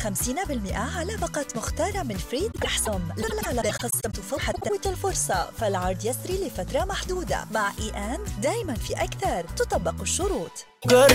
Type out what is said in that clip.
50% على باقات مختارة من فريد أحسن. لا خصمت فوق حتى الفرصة، فالعرض يسري لفترة محدودة. مع دايما في أكثر، تطبق الشروط.